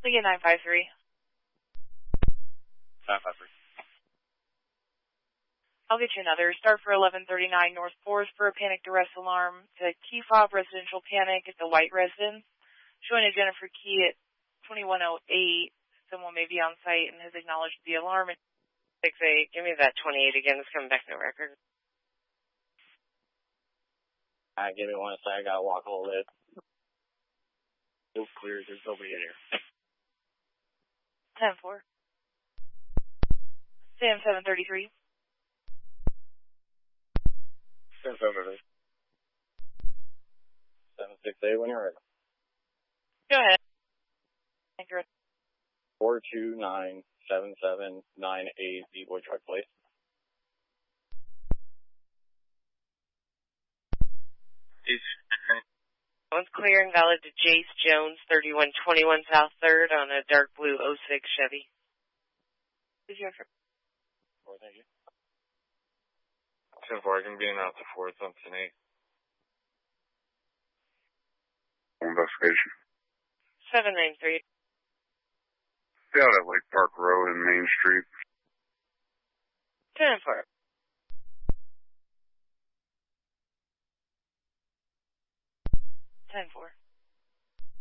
Lincoln 953. 953. I'll get you another. Start for 1139 North 4th for a panic duress alarm. The key fob residential panic at the White residence. Showing a Jennifer Key at 2108. Someone may be on site and has acknowledged the alarm. 68. Give me that 28 again. It's coming back no record. Alright, give me 1 second. I gotta walk a little bit. It's clear. There's nobody in here. 10-4. Sam 733. 7-7. 768 when you're ready. Go ahead. Thank you. 4297798 Decoy truck plate. One's clear and valid to Jace Jones, 3121 South 3rd on a dark blue 06 Chevy. Is your 4, thank you. 10-4, I can be announced to 4th on 10-8. Investigation. 793. Down at Lake Park Road and Main Street. 10-4.